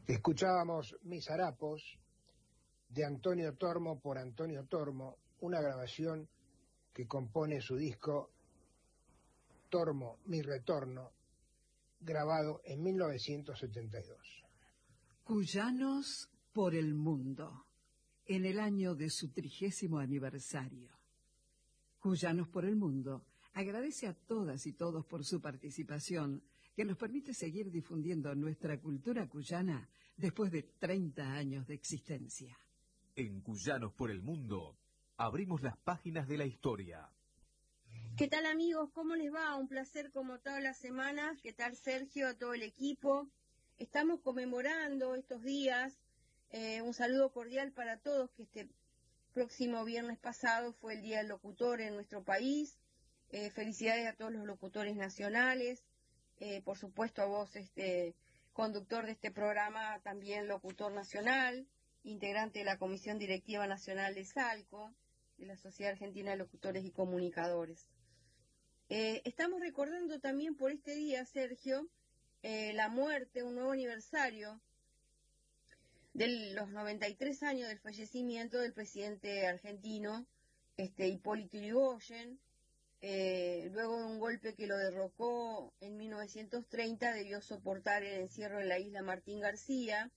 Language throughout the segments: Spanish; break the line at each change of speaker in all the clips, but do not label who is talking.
Escuchábamos Mis Harapos de Antonio Tormo por Antonio Tormo, una grabación que compone su disco Tormo, mi retorno, grabado en 1972.
Cuyanos por el mundo, en el año de su 30º aniversario. Cuyanos por el mundo agradece a todas y todos por su participación, que nos permite seguir difundiendo nuestra cultura cuyana después de 30 años de existencia.
En Cuyanos por el mundo, abrimos las páginas de la historia.
¿Qué tal, amigos? ¿Cómo les va? Un placer como todas las semanas. ¿Qué tal, Sergio? Todo el equipo. Estamos conmemorando estos días. Un saludo cordial para todos, que este próximo viernes pasado fue el Día del Locutor en nuestro país. Felicidades a todos los locutores nacionales. Por supuesto a vos, conductor de este programa, también locutor nacional, integrante de la Comisión Directiva Nacional de SALCO, de la Sociedad Argentina de Locutores y Comunicadores. Estamos recordando también por este día, Sergio, la muerte, un nuevo aniversario de los 93 años del fallecimiento del presidente argentino, Hipólito Yrigoyen. Luego de un golpe que lo derrocó en 1930, debió soportar el encierro en la isla Martín García.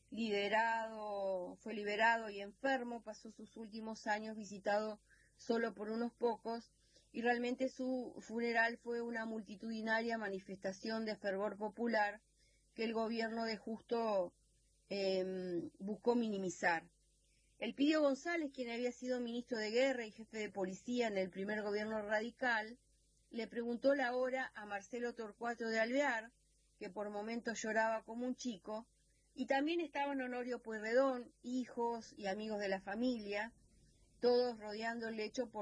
Fue liberado y enfermo, pasó sus últimos años visitado solo por unos pocos, y realmente su funeral fue una multitudinaria manifestación de fervor popular que el gobierno de Justo buscó minimizar. Elpidio González, quien había sido ministro de Guerra y jefe de policía en el primer gobierno radical, le preguntó la hora a Marcelo Torcuato de Alvear, que por momentos lloraba como un chico, y también estaban Honorio Pueyrredón, hijos y amigos de la familia, todos rodeando el lecho por